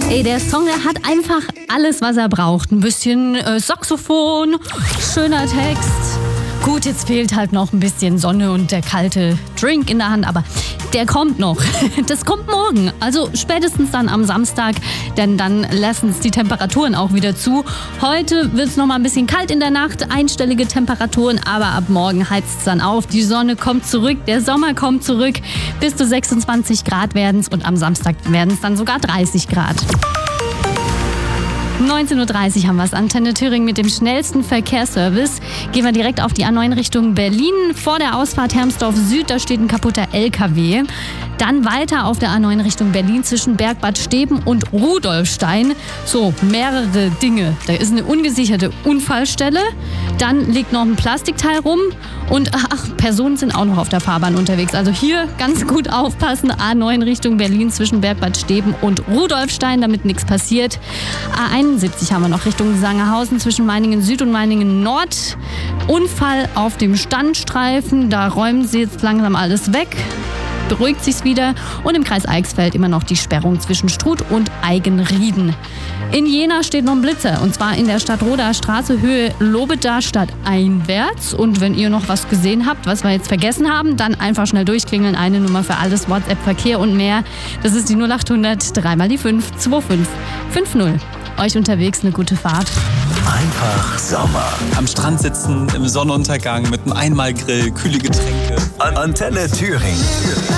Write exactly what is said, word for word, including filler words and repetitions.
Ey, der Song, der hat einfach alles, was er braucht. Ein bisschen äh, Saxophon, schöner Text. Gut, jetzt fehlt halt noch ein bisschen Sonne und der kalte Drink in der Hand, aber der kommt noch. Das kommt morgen, also spätestens dann am Samstag, denn dann lassen es die Temperaturen auch wieder zu. Heute wird es noch mal ein bisschen kalt in der Nacht, einstellige Temperaturen, aber ab morgen heizt es dann auf. Die Sonne kommt zurück, der Sommer kommt zurück. Bis zu sechsundzwanzig Grad werden es und am Samstag werden es dann sogar dreißig Grad. neunzehn Uhr dreißig haben wir es. Antenne Thüringen mit dem schnellsten Verkehrsservice. Gehen wir direkt auf die A neun Richtung Berlin. Vor der Ausfahrt Hermsdorf Süd, da steht ein kaputter L K W. Dann weiter auf der A neun Richtung Berlin zwischen Bergbad Steben und Rudolfstein. So, mehrere Dinge. Da ist eine ungesicherte Unfallstelle. Dann liegt noch ein Plastikteil rum. Und ach, Personen sind auch noch auf der Fahrbahn unterwegs. Also hier ganz gut aufpassen. A neun Richtung Berlin zwischen Bergbad Steben und Rudolfstein, damit nichts passiert. A einundsiebzig haben wir noch Richtung Sangerhausen zwischen Meiningen Süd und Meiningen Nord. Unfall auf dem Standstreifen. Da räumen sie jetzt langsam alles weg. Beruhigt sich's wieder. Und im Kreis Eichsfeld immer noch die Sperrung zwischen Struth und Eigenrieden. In Jena steht noch ein Blitzer, und zwar in der Stadtroder Straße Höhe Lobeda Stadt einwärts. Und wenn ihr noch was gesehen habt, was wir jetzt vergessen haben, dann einfach schnell durchklingeln. Eine Nummer für alles, WhatsApp, Verkehr und mehr. Das ist die null acht hundert drei mal die fünf zwei fünf fünf null. Euch unterwegs eine gute Fahrt. Einfach Sommer. Am Strand sitzen, im Sonnenuntergang mit einem Einmalgrill, kühle Getränke. Antenne Thüringen.